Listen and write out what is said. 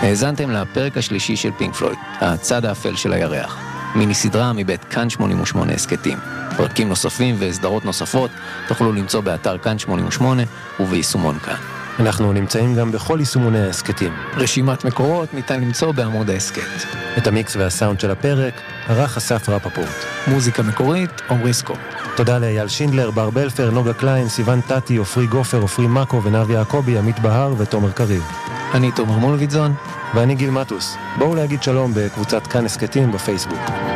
האזנתם לפרק השלישי של פינק פלויד, הצד האפל של הירח. מיני סדרה מבית כאן 88 הסקטים. פרקים נוספים וסדרות נוספות תוכלו למצוא באתר כאן 88 וביישומון כאן. אנחנו נמצאים גם בכל יישומוני ההסקטים. רשימת מקורות ניתן למצוא בעמוד ההסקט. את המיקס והסאונד של הפרק ערך אסף רפפורט. מוזיקה מקורית, עומרי סקו. תודה לאייל שינדלר, בר בלפר, נוגה קליין, סיוון טטי, אופרי גופר, אופרי מקו ונב יעקבי, עמית בהר ותומר קריב. אני תומר מולביטזון. ואני גיל מטוס. בואו להגיד שלום בקבוצת כאן הסקטים בפייסבוק.